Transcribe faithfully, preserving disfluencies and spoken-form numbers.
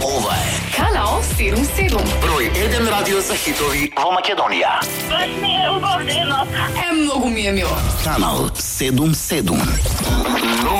Ова е Канал седум седум. број еден радио за хитови во Македонија. Е, многу ми е мило. Канал седум седум.